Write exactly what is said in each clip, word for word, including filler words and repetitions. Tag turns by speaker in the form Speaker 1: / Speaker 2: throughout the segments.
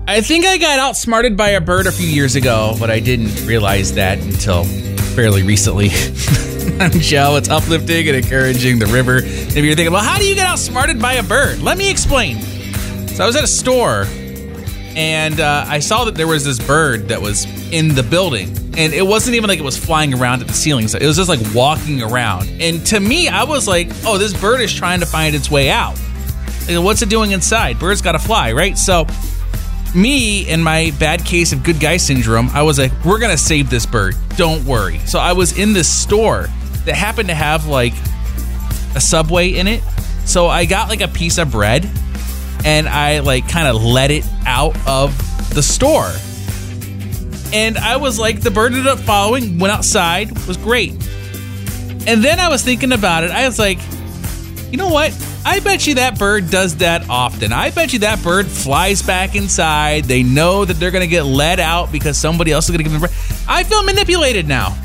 Speaker 1: I think I got outsmarted by a bird a few years ago, but I didn't realize that until fairly recently. I'm Joe. It's uplifting and encouraging the river. Maybe you're thinking, well, how do you get outsmarted by a bird? Let me explain. So I was at a store, and uh, I saw that there was this bird that was in the building. And it wasn't even like it was flying around at the ceiling. So it was just like walking around. And to me, I was like, oh, this bird is trying to find its way out. Like, what's it doing inside? Bird's got to fly, right? So me, in my bad case of good guy syndrome, I was like, we're going to save this bird. Don't worry. So I was in this store that happened to have like a Subway in it. So I got like a piece of bread and I like kind of let it out of the store. And I was like, the bird ended up following, went outside, was great. And then I was thinking about it. I was like, you know what? I bet you that bird does that often. I bet you that bird flies back inside. They know that they're going to get let out because somebody else is going to give them a bread. I feel manipulated now.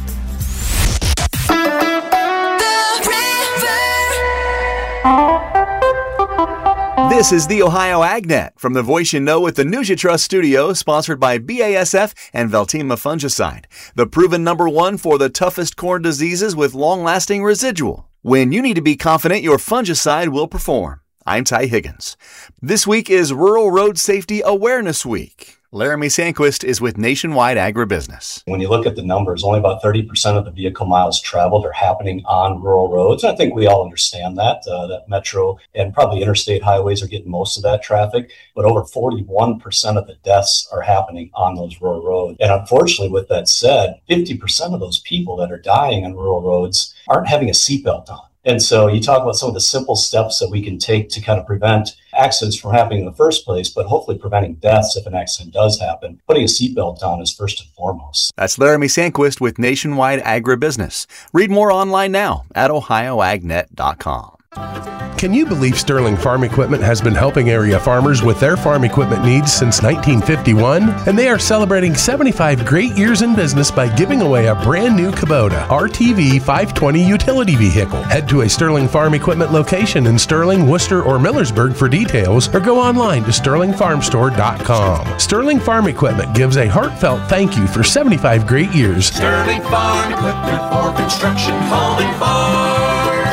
Speaker 2: This is the Ohio AgNet from the Voice You Know with the News You Trust studio, sponsored by B A S F and Veltima Fungicide, the proven number one for the toughest corn diseases with long-lasting residual. When you need to be confident your fungicide will perform. I'm Ty Higgins. This week is Rural Road Safety Awareness Week. Laramie Sandquist is with Nationwide Agribusiness.
Speaker 3: When you look at the numbers, only about thirty percent of the vehicle miles traveled are happening on rural roads. I think we all understand that, uh, that metro and probably interstate highways are getting most of that traffic, but over forty-one percent of the deaths are happening on those rural roads. And unfortunately, with that said, fifty percent of those people that are dying on rural roads aren't having a seatbelt on. And so you talk about some of the simple steps that we can take to kind of prevent accidents from happening in the first place, but hopefully preventing deaths if an accident does happen. Putting a seatbelt on is first and foremost.
Speaker 2: That's Laramie Sandquist with Nationwide Agribusiness. Read more online now at ohio agnet dot com.
Speaker 4: Can you believe Sterling Farm Equipment has been helping area farmers with their farm equipment needs since nineteen fifty-one? And they are celebrating seventy-five great years in business by giving away a brand new Kubota R T V five twenty utility vehicle. Head to a Sterling Farm Equipment location in Sterling, Worcester, or Millersburg for details, or go online to sterling farm store dot com. Sterling Farm Equipment gives a heartfelt thank you for seventy-five great years.
Speaker 5: Sterling Farm Equipment for construction, home, and farm.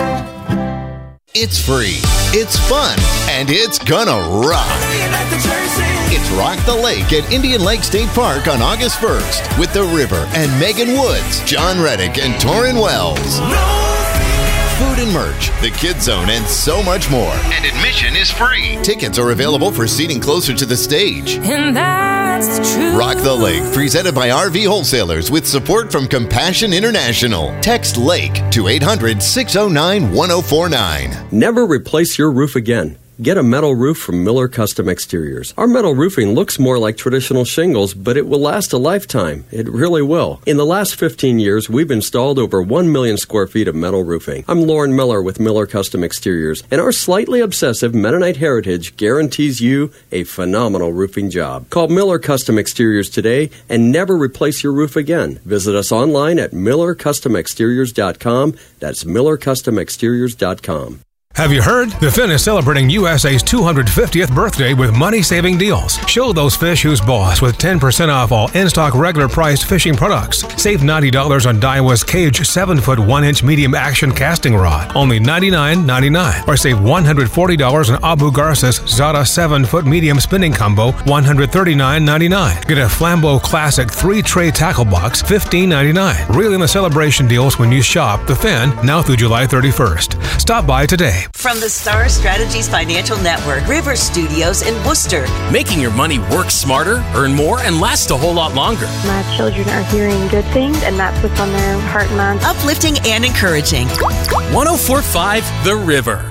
Speaker 6: It's free, it's fun, and it's gonna rock. It's Rock the Lake at Indian Lake State Park on August first with The River and Megan Woods, John Reddick, and Torrin Wells. Food and merch, the Kids Zone, and so much more. And admission is free. Tickets are available for seating closer to the stage.
Speaker 7: And that's the truth.
Speaker 6: Rock the Lake, presented by R V Wholesalers with support from Compassion International. Text LAKE to eight hundred, six oh nine, one oh four nine.
Speaker 8: Never replace your roof again. Get a metal roof from Miller Custom Exteriors. Our metal roofing looks more like traditional shingles, but it will last a lifetime. It really will. In the last fifteen years, we've installed over one million square feet of metal roofing. I'm Lauren Miller with Miller Custom Exteriors, and our slightly obsessive Mennonite heritage guarantees you a phenomenal roofing job. Call Miller Custom Exteriors today and never replace your roof again. Visit us online at miller custom exteriors dot com. That's miller custom exteriors dot com.
Speaker 9: Have you heard? The Fin is celebrating U S A's two hundred fiftieth birthday with money-saving deals. Show those fish who's boss with ten percent off all in-stock regular-priced fishing products. Save ninety dollars on Daiwa's Cage seven foot one inch medium action casting rod, only ninety-nine ninety-nine. Or save one hundred forty dollars on Abu Garcis Zada seven foot medium spinning combo, one hundred thirty-nine ninety-nine. Get a Flambeau Classic three-tray tackle box, fifteen ninety-nine. Reel in the celebration deals when you shop The Fin, now through July thirty-first. Stop by today.
Speaker 10: From the Star Strategies Financial Network, River Studios in Worcester.
Speaker 11: Making your money work smarter, earn more, and last a whole lot longer.
Speaker 12: My children are hearing good things, and that's what's on their heart and mind.
Speaker 10: Uplifting and encouraging.
Speaker 11: one oh four point five The River.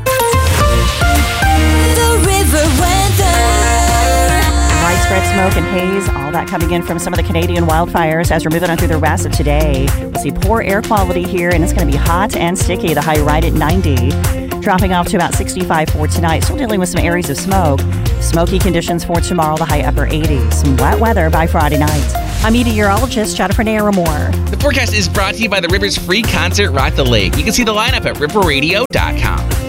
Speaker 7: The River Weather.
Speaker 13: Widespread smoke and haze, all that coming in from some of the Canadian wildfires as we're moving on through the rest of today. We'll see poor air quality here, and it's going to be hot and sticky. The high right at ninety. Dropping off to about sixty-five for tonight. Still dealing with some areas of smoke. Smoky conditions for tomorrow, the high upper eighties. Some wet weather by Friday night. I'm meteorologist Jennifer Naramore.
Speaker 1: The forecast is brought to you by the River's free concert, Rock the Lake. You can see the lineup at river radio dot com.